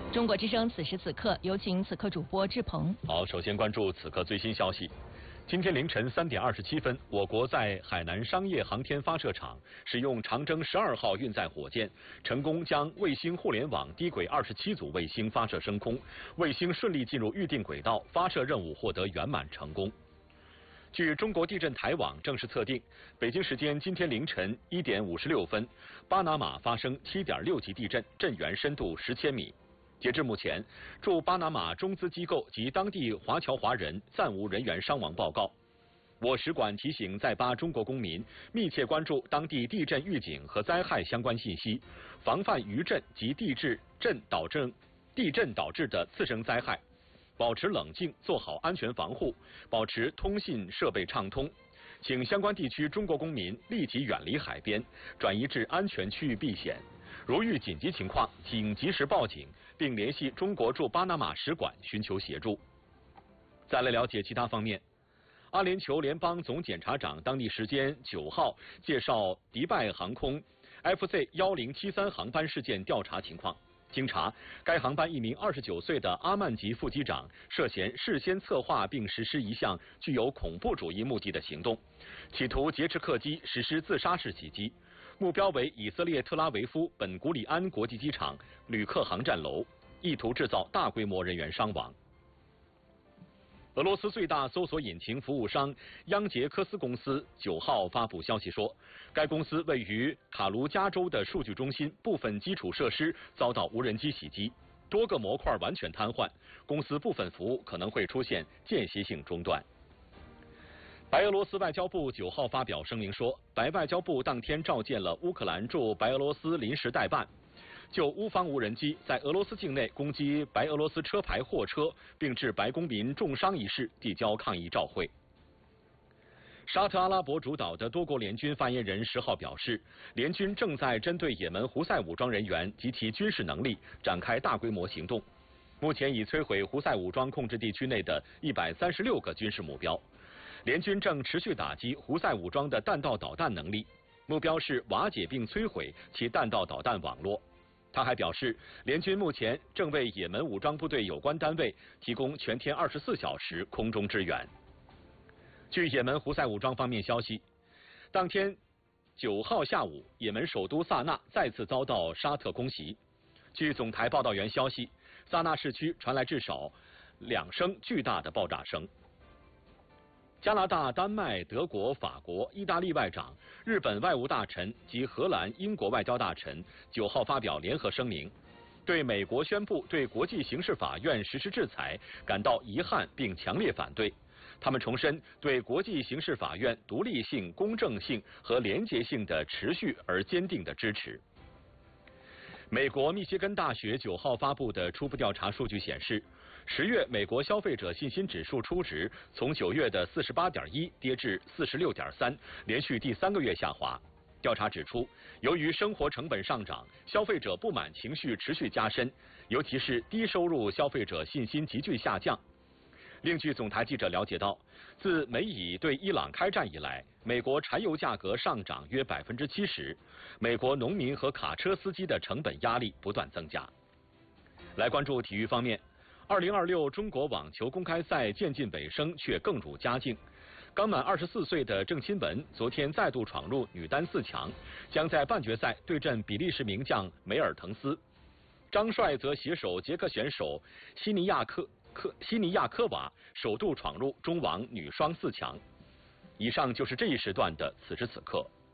中国之声此时此刻，有请此刻主播志鹏。 好，首先关注此刻最新消息。今天凌晨3点27分，我国在海南商业航天发射场使用长征12号运载火箭，成功将卫星互联网低轨27组卫星发射升空，卫星顺利进入预定轨道，发射任务获得圆满成功。据中国地震台网正式测定，北京时间今天凌晨1点56分，巴拿马发生7.6级地震，震源深度10千米。截至目前，驻巴拿马中资机构及当地华侨华人暂无人员伤亡报告。我使馆提醒在巴中国公民密切关注当地地震预警和灾害相关信息，防范余震及地震导致的次生灾害，保持冷静，做好安全防护，保持通信设备畅通。请相关地区中国公民立即远离海边，转移至安全区域避险。如遇紧急情况，请及时报警，并联系中国驻巴拿马使馆寻求协助。再来了解其他方面，阿联酋联邦总检察长当地时间9号介绍迪拜航空 FC1073航班事件调查情况。经查，该航班一名29岁的阿曼籍副机长涉嫌事先策划并实施一项具有恐怖主义目的的行动，企图劫持客机实施自杀式袭击，目标为以色列特拉维夫本古里安国际机场旅客航站楼，意图制造大规模人员伤亡。俄罗斯最大搜索引擎服务商央杰科斯公司9号发布消息说，该公司位于卡卢加州的数据中心部分基础设施遭到无人机袭击，多个模块完全瘫痪，公司部分服务可能会出现间歇性中断。白俄罗斯外交部9号发表声明说，白外交部当天召见了乌克兰驻白俄罗斯临时代办，就乌方无人机在俄罗斯境内攻击白俄罗斯车牌货车并致白公民重伤一事递交抗议照会。沙特阿拉伯主导的多国联军发言人10号表示，联军正在针对也门胡塞武装人员及其军事能力展开大规模行动，目前已摧毁胡塞武装控制地区内的136个军事目标。联军正持续打击胡塞武装的弹道导弹能力，目标是瓦解并摧毁其弹道导弹网络。他还表示，联军目前正为也门武装部队有关单位提供全天24小时空中支援。据也门胡塞武装方面消息，当天9号下午，也门首都萨那再次遭到沙特空袭。据总台报道员消息，萨那市区传来至少2声巨大的爆炸声。加拿大、丹麦、德国、法国、意大利外长、日本外务大臣及荷兰、英国外交大臣9号发表联合声明，对美国宣布对国际刑事法院实施制裁感到遗憾并强烈反对。他们重申对国际刑事法院独立性、公正性和廉洁性的持续而坚定的支持。美国密歇根大学9号发布的初步调查数据显示，10月美国消费者信心指数初值从9月的48.1跌至46.3，连续第3个月下滑。调查指出，由于生活成本上涨，消费者不满情绪持续加深，尤其是低收入消费者信心急剧下降。另据总台记者了解到，自美以对伊朗开战以来，美国柴油价格上涨约70%，美国农民和卡车司机的成本压力不断增加。来关注体育方面，2026中国网球公开赛渐近尾声，却更入佳境。刚满24岁的郑钦文昨天再度闯入女单4强，将在半决赛对阵比利时名将梅尔滕斯。张帅则携手捷克选手西尼亚科娃首度闯入中网女双4强。以上就是这一时段的此时此刻。